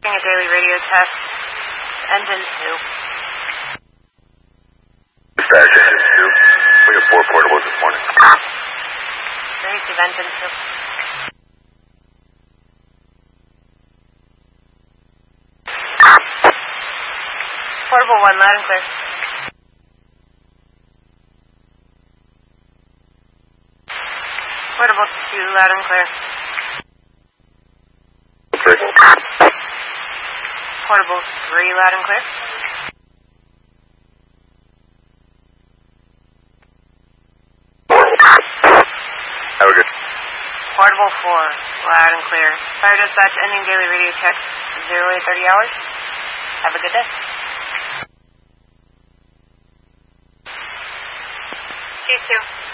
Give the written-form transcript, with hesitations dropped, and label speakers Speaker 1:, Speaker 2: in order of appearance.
Speaker 1: A daily radio test. Engine 2.
Speaker 2: Dispatch engine 2. We have 4 portables this morning.
Speaker 1: Receive engine 2. Portable 1, loud and clear. Portable 2, loud and clear. Portable 3, loud and clear.
Speaker 2: Have a good.
Speaker 1: Portable 4, loud and clear. Fire dispatch ending daily radio check 0830 hours. Have a good day. You too.